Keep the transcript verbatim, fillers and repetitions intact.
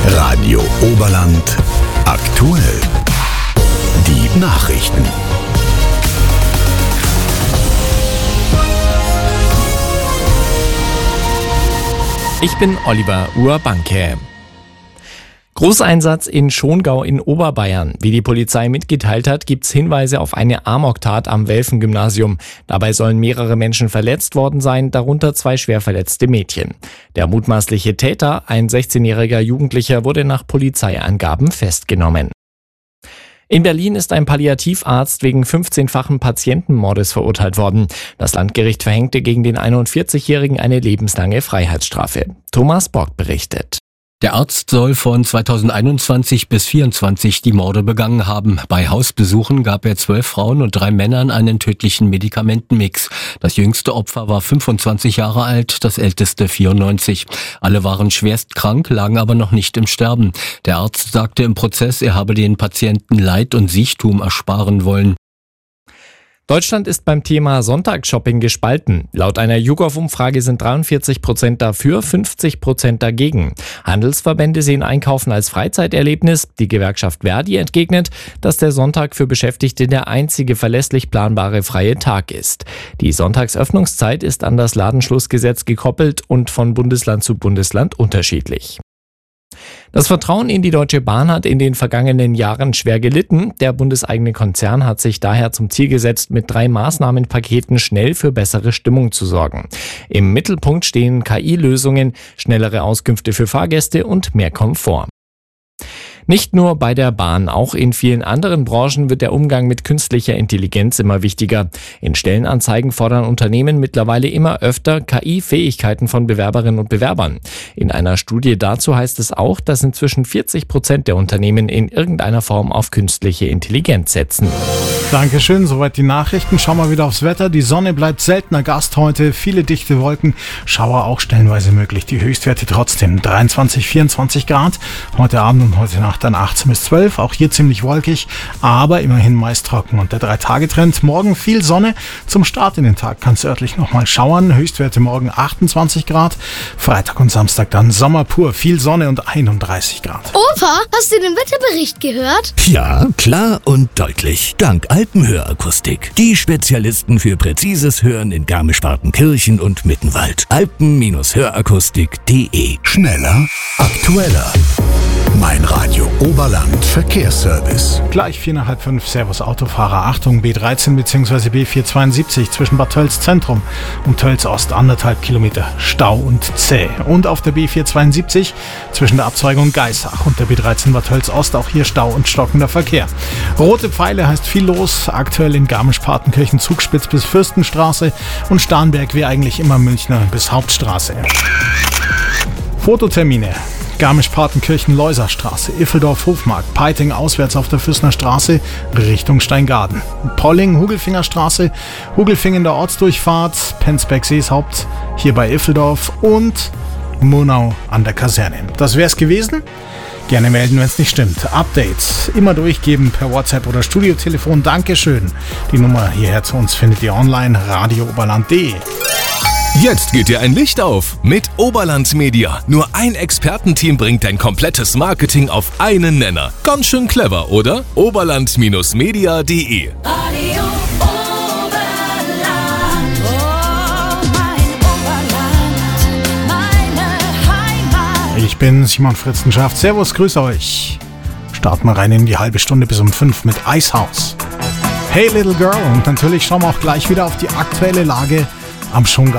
Radio Oberland aktuell. Die Nachrichten. Ich bin Oliver Urbanke. Großeinsatz in Schongau in Oberbayern. Wie die Polizei mitgeteilt hat, gibt es Hinweise auf eine Amoktat am Welfen-Gymnasium. Dabei sollen mehrere Menschen verletzt worden sein, darunter zwei schwer verletzte Mädchen. Der mutmaßliche Täter, ein sechzehnjähriger Jugendlicher, wurde nach Polizeiangaben festgenommen. In Berlin ist ein Palliativarzt wegen fünfzehnfachen Patientenmordes verurteilt worden. Das Landgericht verhängte gegen den einundvierzigjährigen eine lebenslange Freiheitsstrafe. Thomas Bock berichtet. Der Arzt soll von zweitausendeinundzwanzig bis vierundzwanzig die Morde begangen haben. Bei Hausbesuchen gab er zwölf Frauen und drei Männern einen tödlichen Medikamentenmix. Das jüngste Opfer war fünfundzwanzig Jahre alt, das älteste vierundneunzig. Alle waren schwerst krank, lagen aber noch nicht im Sterben. Der Arzt sagte im Prozess, er habe den Patienten Leid und Siechtum ersparen wollen. Deutschland ist beim Thema Sonntagsshopping gespalten. Laut einer YouGov-Umfrage sind dreiundvierzig Prozent dafür, fünfzig Prozent dagegen. Handelsverbände sehen Einkaufen als Freizeiterlebnis. Die Gewerkschaft Verdi entgegnet, dass der Sonntag für Beschäftigte der einzige verlässlich planbare freie Tag ist. Die Sonntagsöffnungszeit ist an das Ladenschlussgesetz gekoppelt und von Bundesland zu Bundesland unterschiedlich. Das Vertrauen in die Deutsche Bahn hat in den vergangenen Jahren schwer gelitten. Der bundeseigene Konzern hat sich daher zum Ziel gesetzt, mit drei Maßnahmenpaketen schnell für bessere Stimmung zu sorgen. Im Mittelpunkt stehen K I-Lösungen, schnellere Auskünfte für Fahrgäste und mehr Komfort. Nicht nur bei der Bahn, auch in vielen anderen Branchen wird der Umgang mit künstlicher Intelligenz immer wichtiger. In Stellenanzeigen fordern Unternehmen mittlerweile immer öfter K I-Fähigkeiten von Bewerberinnen und Bewerbern. In einer Studie dazu heißt es auch, dass inzwischen vierzig Prozent der Unternehmen in irgendeiner Form auf künstliche Intelligenz setzen. Dankeschön, soweit die Nachrichten. Schauen wir wieder aufs Wetter. Die Sonne bleibt seltener Gast heute, viele dichte Wolken, Schauer auch stellenweise möglich. Die Höchstwerte trotzdem dreiundzwanzig, vierundzwanzig Grad. Heute Abend und heute Nacht dann achtzehn bis zwölf, auch hier ziemlich wolkig, aber immerhin meist trocken. Und der Drei-Tage-Trend, morgen viel Sonne, zum Start in den Tag kann es örtlich nochmal schauern, Höchstwerte morgen achtundzwanzig Grad, Freitag und Samstag dann Sommer pur, viel Sonne und einunddreißig Grad. Opa, hast du den Wetterbericht gehört? Ja, klar und deutlich. Dank Alpenhörakustik. Die Spezialisten für präzises Hören in Garmisch-Partenkirchen und Mittenwald. alpen Hörakustik punkt de. Schneller, aktueller. Mein Radio Oberland Verkehrsservice. Gleich vier nach halb fünf, Servus Autofahrer. Achtung, B dreizehn bzw. B vierhundertzweiundsiebzig zwischen Bad Tölz Zentrum und Tölz Ost anderthalb Kilometer Stau und zäh. Und auf der B vierhundertzweiundsiebzig zwischen der Abzweigung Geisach und der B dreizehn Bad Tölz Ost auch hier Stau und stockender Verkehr. Rote Pfeile heißt viel los, aktuell in Garmisch-Partenkirchen Zugspitz bis Fürstenstraße und Starnberg wie eigentlich immer Münchner bis Hauptstraße. Fototermine. Garmisch-Partenkirchen-Leuserstraße, Iffeldorf-Hofmarkt, Peiting auswärts auf der Füssner Straße Richtung Steingaden, Polling-Hugelfingerstraße, Hugelfing in der Ortsdurchfahrt, Penzberg-Seeshaupt hier bei Iffeldorf und Murnau an der Kaserne. Das wär's gewesen. Gerne melden, wenn es nicht stimmt. Updates immer durchgeben per WhatsApp oder Studiotelefon. Dankeschön. Die Nummer hierher zu uns findet ihr online radio oberland punkt de. Jetzt geht dir ein Licht auf mit Oberland Media. Nur ein Expertenteam bringt dein komplettes Marketing auf einen Nenner. Ganz schön clever, oder? oberland Media punkt de. Radio Oberland, oh mein Oberland, meine Heimat. Ich bin Simon Fritzenschaft. Servus, grüße euch. Starten wir rein in die halbe Stunde bis um fünf mit Eishaus. Hey Little Girl. Und natürlich schauen wir auch gleich wieder auf die aktuelle Lage am Schongau.